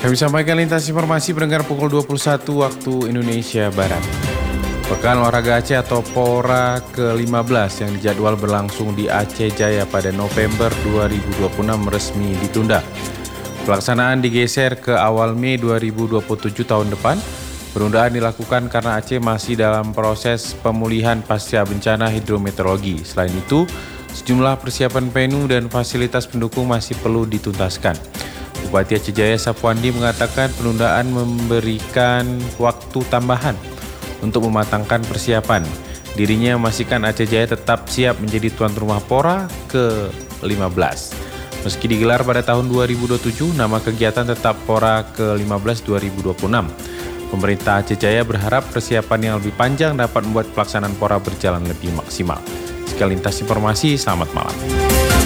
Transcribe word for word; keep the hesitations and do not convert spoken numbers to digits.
Kami sampaikan lintas informasi pendengar pukul dua puluh satu waktu Indonesia Barat. Pekan Olahraga Aceh atau PORA ke lima belas yang dijadwal berlangsung di Aceh Jaya pada November dua ribu dua puluh enam resmi ditunda. Pelaksanaan digeser ke awal Mei dua ribu dua puluh tujuh tahun depan. Penundaan dilakukan karena Aceh masih dalam proses pemulihan pasca bencana hidrometeorologi. Selain itu, sejumlah persiapan venue dan fasilitas pendukung masih perlu dituntaskan. Bupati Aceh Jaya Sapuandi mengatakan penundaan memberikan waktu tambahan untuk mematangkan persiapan. Dirinya memastikan Aceh Jaya tetap siap menjadi tuan rumah PORA ke lima belas. Meski digelar pada tahun dua ribu dua puluh tujuh, nama kegiatan tetap PORA ke lima belas dua ribu dua puluh enam. Pemerintah Aceh Jaya berharap persiapan yang lebih panjang dapat membuat pelaksanaan PORA berjalan lebih maksimal. Sekian lintas informasi, selamat malam.